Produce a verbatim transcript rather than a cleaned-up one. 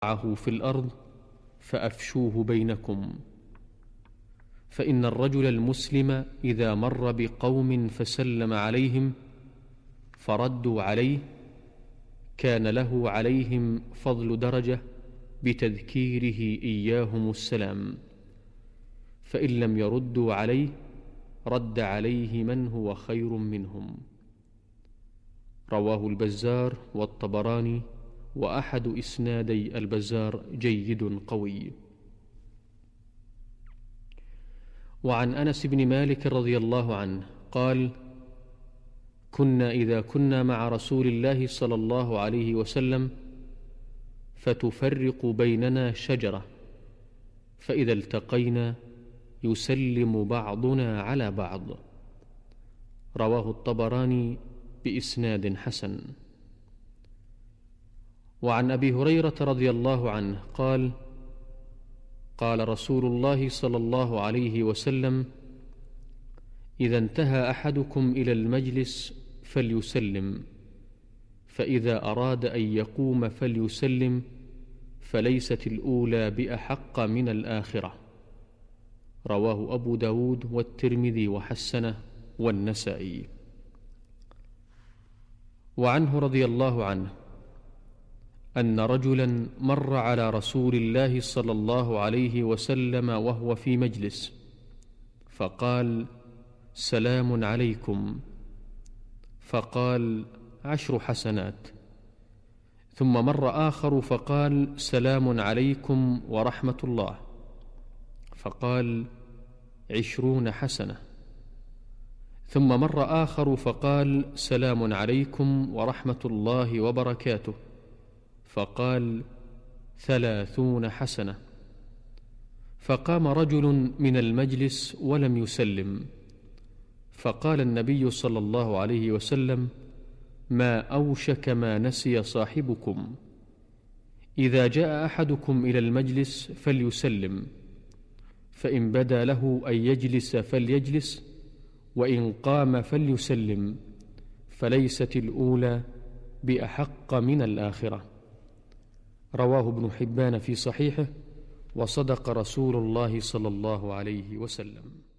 معه في الأرض فأفشوه بينكم. فإن الرجل المسلم إذا مر بقوم فسلم عليهم فردوا عليه كان له عليهم فضل درجة بتذكيره إياهم السلام، فإن لم يردوا عليه رد عليه من هو خير منهم. رواه البزار والطبراني، وأحد إسنادي البزار جيد قوي. وعن أنس بن مالك رضي الله عنه قال: كنا إذا كنا مع رسول الله صلى الله عليه وسلم فتفرق بيننا شجرة، فإذا التقينا يسلم بعضنا على بعض. رواه الطبراني بإسناد حسن. وعن أبي هريرة رضي الله عنه قال: قال رسول الله صلى الله عليه وسلم: إذا انتهى أحدكم إلى المجلس فليسلم، فإذا أراد أن يقوم فليسلم، فليست الأولى بأحق من الآخرة. رواه أبو داود والترمذي وحسنه والنسائي. وعنه رضي الله عنه أن رجلا مر على رسول الله صلى الله عليه وسلم وهو في مجلس فقال: سلام عليكم، فقال: عشر حسنات. ثم مر آخر فقال: سلام عليكم ورحمة الله، فقال: عشرون حسنة. ثم مر آخر فقال: سلام عليكم ورحمة الله وبركاته، فقال: ثلاثون حسنة. فقام رجل من المجلس ولم يسلم، فقال النبي صلى الله عليه وسلم: ما أوشك ما نسي صاحبكم، إذا جاء أحدكم إلى المجلس فليسلم، فإن بدا له أن يجلس فليجلس، وإن قام فليسلم، فليست الأولى بأحق من الآخرة. رواه ابن حبان في صحيحه، وصدق رسول الله صلى الله عليه وسلم.